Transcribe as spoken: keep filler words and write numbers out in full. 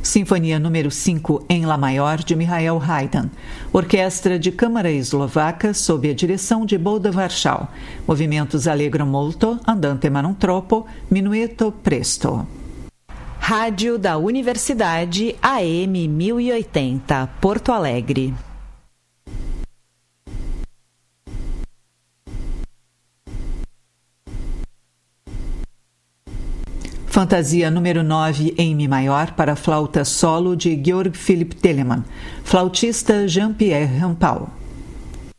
Sinfonia número cinco em Lá maior, de Michael Haydn. Orquestra de Câmara Eslovaca, sob a direção de Boda Warschau. Movimentos allegro molto, andante ma non troppo, minueto presto. Rádio da Universidade A M mil e oitenta, Porto Alegre. Fantasia número nove em Mi maior para flauta solo de Georg Philipp Telemann. Flautista Jean-Pierre Rampal.